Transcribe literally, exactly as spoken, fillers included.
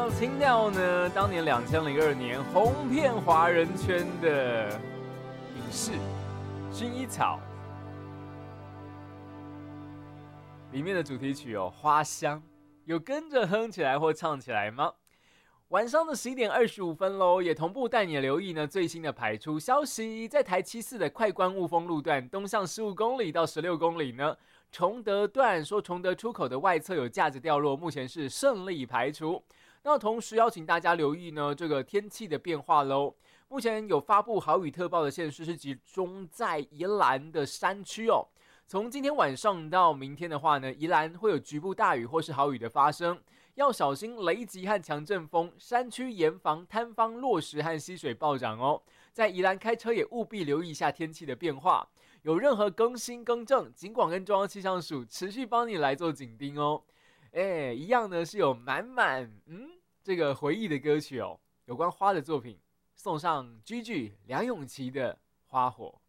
样听到呢，当年两千零二年红遍华人圈的影视《薰衣草》里面的主题曲哦，《花香》，有跟着哼起来或唱起来吗？晚上的十一点二十五分喽，也同步带你留意呢最新的排出消息，在台七四的快关雾峰路段东向十五公里到十六公里呢，崇德段说崇德出口的外侧有架子掉落，目前是顺利排除。那同时邀请大家留意呢这个天气的变化喽。目前有发布豪雨特报的县市是集中在宜兰的山区哦。从今天晚上到明天的话呢，宜兰会有局部大雨或是豪雨的发生，要小心雷击和强阵风，山区严防坍方落石和溪水暴涨哦。在宜兰开车也务必留意一下天气的变化，有任何更新更正，警广跟中央气象署持续帮你来做紧盯哦。哎，一样呢是有满满嗯这个回忆的歌曲哦，有关花的作品，送上 G G 梁咏琪的《花火》。